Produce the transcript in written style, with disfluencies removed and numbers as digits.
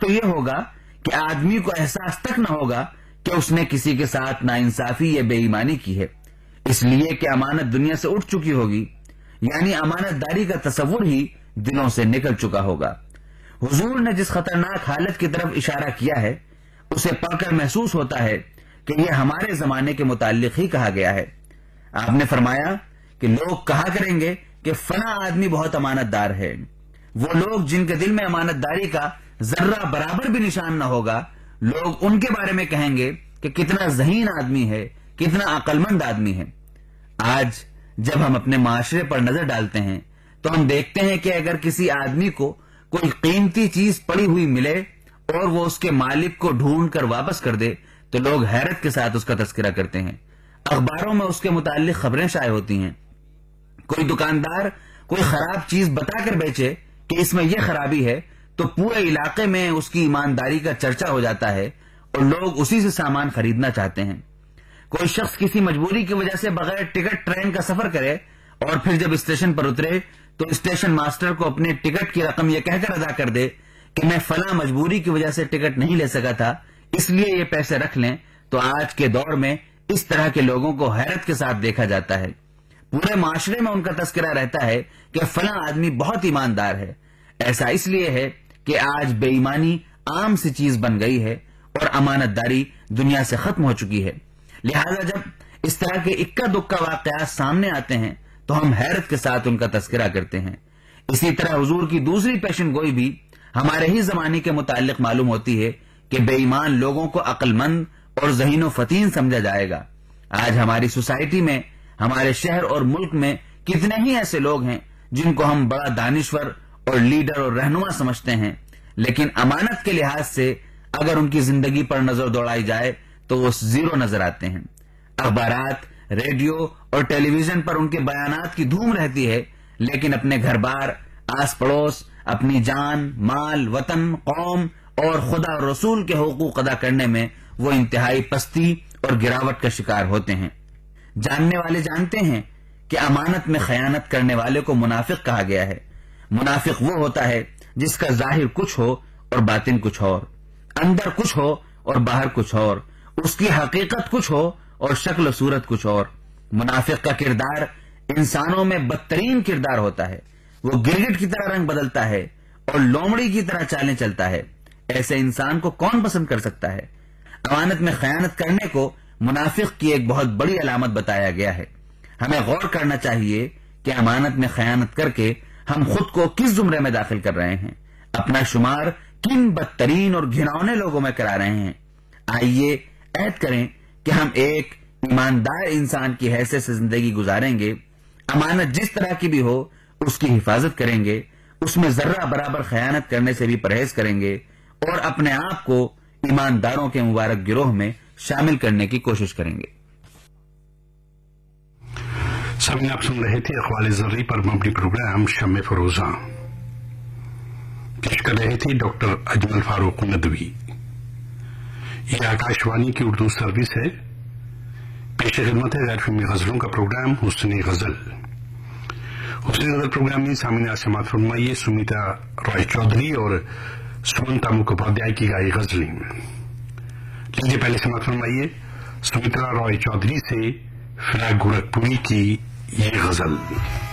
تو یہ ہوگا کہ آدمی کو احساس تک نہ ہوگا کہ اس نے کسی کے ساتھ ناانصافی یا بے ایمانی کی ہے، اس لیے کہ امانت دنیا سے اٹھ چکی ہوگی، یعنی امانت داری کا تصور ہی دلوں سے نکل چکا ہوگا۔ حضور نے جس خطرناک حالت کی طرف اشارہ کیا ہے اسے پڑھ کر محسوس ہوتا ہے کہ یہ ہمارے زمانے کے متعلق ہی کہا گیا ہے۔ آپ نے فرمایا کہ لوگ کہا کریں گے کہ فلاں آدمی بہت امانت دار ہے۔ وہ لوگ جن کے دل میں امانت داری کا ذرہ برابر بھی نشان نہ ہوگا، لوگ ان کے بارے میں کہیں گے کہ کتنا ذہین آدمی ہے، کتنا عقل مند آدمی ہے۔ آج جب ہم اپنے معاشرے پر نظر ڈالتے ہیں تو ہم دیکھتے ہیں کہ اگر کسی آدمی کو کوئی قیمتی چیز پڑی ہوئی ملے اور وہ اس کے مالک کو ڈھونڈ کر واپس کر دے تو لوگ حیرت کے ساتھ اس کا تذکرہ کرتے ہیں، اخباروں میں اس کے متعلق خبریں شائع ہوتی ہیں۔ کوئی دکاندار کوئی خراب چیز بتا کر بیچے کہ اس میں یہ خرابی ہے تو پورے علاقے میں اس کی ایمانداری کا چرچا ہو جاتا ہے اور لوگ اسی سے سامان خریدنا چاہتے ہیں۔ کوئی شخص کسی مجبوری کی وجہ سے بغیر ٹکٹ ٹرین کا سفر کرے اور پھر جب اسٹیشن پر اترے تو اسٹیشن ماسٹر کو اپنے ٹکٹ کی رقم یہ کہہ کر ادا کر دے کہ میں فلاں مجبوری کی وجہ سے ٹکٹ نہیں لے سکا تھا، اس لیے یہ پیسے رکھ لیں، تو آج کے دور میں اس طرح کے لوگوں کو حیرت کے ساتھ دیکھا جاتا ہے۔ پورے معاشرے میں ان کا تذکرہ رہتا ہے کہ فلاں آدمی بہت ایماندار ہے۔ ایسا اس لیے ہے کہ آج بے ایمانی عام سی چیز بن گئی ہے اور امانت داری دنیا سے ختم ہو چکی ہے، لہذا جب اس طرح کے اکا دکا واقعات سامنے آتے ہیں تو ہم حیرت کے ساتھ ان کا تذکرہ کرتے ہیں۔ اسی طرح حضور کی دوسری پیشن گوئی بھی ہمارے ہی زمانے کے متعلق معلوم ہوتی ہے کہ بے ایمان لوگوں کو عقل مند اور ذہین و فطین سمجھا جائے گا۔ آج ہماری سوسائٹی میں، ہمارے شہر اور ملک میں کتنے ہی ایسے لوگ ہیں جن کو ہم بڑا دانشور اور لیڈر اور رہنما سمجھتے ہیں، لیکن امانت کے لحاظ سے اگر ان کی زندگی پر نظر دوڑائی جائے تو وہ زیرو نظر آتے ہیں۔ اخبارات، ریڈیو اور ٹیلی ویژن پر ان کے بیانات کی دھوم رہتی ہے، لیکن اپنے گھر بار، آس پڑوس، اپنی جان، مال، وطن، قوم اور خدا اور رسول کے حقوق ادا کرنے میں وہ انتہائی پستی اور گراوٹ کا شکار ہوتے ہیں۔ جاننے والے جانتے ہیں کہ امانت میں خیانت کرنے والے کو منافق کہا گیا ہے۔ منافق وہ ہوتا ہے جس کا ظاہر کچھ ہو اور باطن کچھ اور، اندر کچھ ہو اور باہر کچھ اور، اس کی حقیقت کچھ ہو اور شکل و صورت کچھ اور۔ منافق کا کردار انسانوں میں بدترین کردار ہوتا ہے، وہ گرگٹ کی طرح رنگ بدلتا ہے اور لومڑی کی طرح چالیں چلتا ہے۔ ایسے انسان کو کون پسند کر سکتا ہے؟ امانت میں خیانت کرنے کو منافق کی ایک بہت بڑی علامت بتایا گیا ہے۔ ہمیں غور کرنا چاہیے کہ امانت میں خیانت کر کے ہم خود کو کس زمرے میں داخل کر رہے ہیں، اپنا شمار کن بدترین اور گھناؤنے لوگوں میں کرا رہے ہیں۔ آئیے عہد کریں کہ ہم ایک ایماندار انسان کی حیثیت سے زندگی گزاریں گے، امانت جس طرح کی بھی ہو اس کی حفاظت کریں گے، اس میں ذرہ برابر خیانت کرنے سے بھی پرہیز کریں گے اور اپنے آپ کو ایمانداروں کے مبارک گروہ میں شامل کرنے کی کوشش کریں گے۔ سامعین، آپ سن رہے تھے اقوال ذرّی پر مبنی پروگرام شمع فروزاں، پیش کر رہے تھے ڈاکٹر اجمل فاروق ندوی۔ یہ آکاش وانی کی اردو سروس ہے۔ پیش خدمت ہے غیر فلمی غزلوں کا پروگرام حسن غزل۔ حسن غزل پروگرام میں سامعین سماعت فرمائیے سمیتا رائے چودھری اور سمنتا مکھوپادھیائے کی گائی غزلیں۔ لیجیے پہلے سماعت فرمائیے سمیتا رائے چودھری سے فراق گورکھپوری کی یہ غزل۔